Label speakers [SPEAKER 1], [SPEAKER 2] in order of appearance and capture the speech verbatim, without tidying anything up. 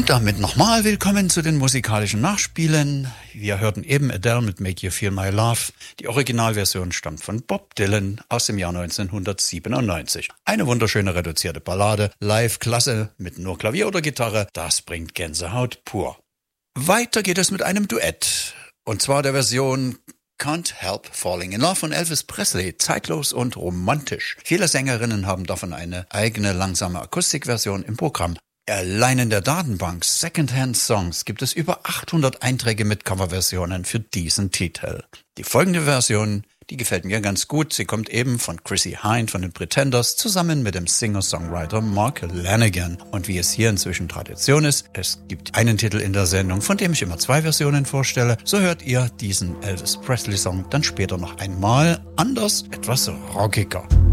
[SPEAKER 1] Und damit nochmal willkommen zu den musikalischen Nachspielen. Wir hörten eben Adele mit Make You Feel My Love. Die Originalversion stammt von Bob Dylan aus dem Jahr neunzehnhundertsiebenundneunzig. Eine wunderschöne reduzierte Ballade, live klasse mit nur Klavier oder Gitarre, das bringt Gänsehaut pur. Weiter geht es mit einem Duett, und zwar der Version Can't Help Falling in Love von Elvis Presley, zeitlos und romantisch. Viele Sängerinnen haben davon eine eigene langsame Akustikversion im Programm. Allein in der Datenbank Secondhand Songs gibt es über achthundert Einträge mit Coverversionen für diesen Titel. Die folgende Version, die gefällt mir ganz gut. Sie kommt eben von Chrissie Hynde von den Pretenders zusammen mit dem Singer-Songwriter Mark Lanegan. Und wie es hier inzwischen Tradition ist, es gibt einen Titel in der Sendung, von dem ich immer zwei Versionen vorstelle. So hört ihr diesen Elvis Presley-Song dann später noch einmal anders, etwas rockiger.